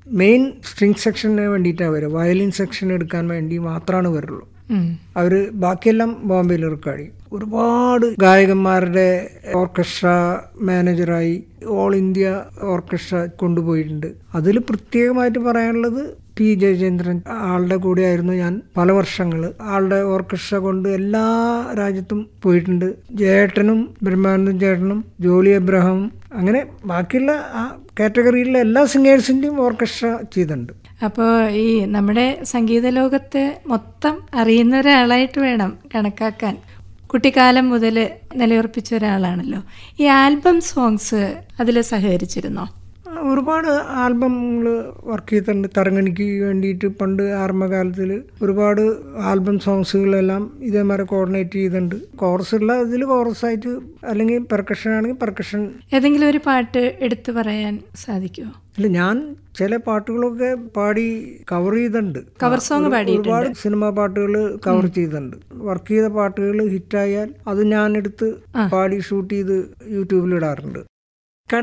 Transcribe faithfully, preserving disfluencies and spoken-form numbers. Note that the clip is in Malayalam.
മെയിൻ സ്ട്രിങ് സെക്ഷന് വേണ്ടിയിട്ടാണ് വരിക. വയലിൻ സെക്ഷൻ എടുക്കാൻ വേണ്ടി മാത്രമാണ് വരുള്ളൂ. അവർ ബാക്കിയെല്ലാം ബോംബെയിൽ റെക്കോർഡ് ചെയ്യും. ഒരുപാട് ഗായകന്മാരുടെ ഓർക്കസ്ട്ര മാനേജറായി ഓൾ ഇന്ത്യ ഓർക്കസ്ട്ര കൊണ്ടുപോയിട്ടുണ്ട്. അതിൽ പ്രത്യേകമായിട്ട് പറയാനുള്ളത് പി ജയചന്ദ്രൻ ആളുടെ കൂടെയായിരുന്നു ഞാൻ പല വർഷങ്ങൾ. ആളുടെ ഓർക്കസ്ട്ര കൊണ്ട് എല്ലാ രാജ്യത്തും പോയിട്ടുണ്ട്. ജയേട്ടനും ബ്രഹ്മാനന്ദൻ ചേട്ടനും ജോളി എബ്രഹാമും അങ്ങനെ ബാക്കിയുള്ള ആ കാറ്റഗറിയിലുള്ള എല്ലാ സിംഗേഴ്സിൻ്റെയും ഓർക്കസ്ട്ര ചെയ്തിട്ടുണ്ട്. അപ്പോൾ ഈ നമ്മുടെ സംഗീത ലോകത്തെ മൊത്തം അറിയുന്ന ഒരാളായിട്ട് വേണം കണക്കാക്കാൻ. കുട്ടിക്കാലം മുതൽ നിലയുറപ്പിച്ച ഒരാളാണല്ലോ. ഈ ആൽബം സോങ്സ് അതിൽ സഹകരിച്ചിരുന്നോ? ഒരുപാട് ആൽബങ്ങൾ വർക്ക് ചെയ്തിട്ടുണ്ട്. തരങ്ങണിക്ക് വേണ്ടിയിട്ട് പണ്ട് ആരംഭകാലത്തിൽ ഒരുപാട് ആൽബം സോങ്സുകളെല്ലാം ഇതേമാതിരി കോർഡിനേറ്റ് ചെയ്തിട്ടുണ്ട്. കോറസുള്ള ഇതിൽ കോറസായിട്ട്, അല്ലെങ്കിൽ പെർക്കഷൻ ആണെങ്കിൽ പെർക്കഷൻ. ഏതെങ്കിലും ഒരു പാട്ട് എടുത്തു പറയാൻ സാധിക്കുമോ? ഇല്ല, ഞാൻ ചില പാട്ടുകളൊക്കെ പാടി കവർ ചെയ്തിട്ടുണ്ട്. കവർ സോങ് പാടി ഒരുപാട് സിനിമാ പാട്ടുകൾ കവർ ചെയ്തിട്ടുണ്ട്. വർക്ക് ചെയ്ത പാട്ടുകൾ ഹിറ്റായാൽ അത് ഞാൻ എടുത്ത് പാടി ഷൂട്ട് ചെയ്ത് യൂട്യൂബിൽ ഇടാറുണ്ട്.